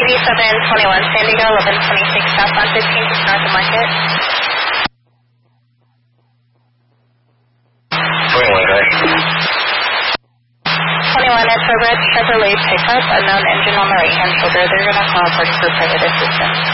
721 San Diego, 1126 southbound 15, just north of Market. 21, go ahead. 21 at Trowbridge, Chevrolet pickup, unknown engine on the right-hand shoulder. They're going to call for private assistance.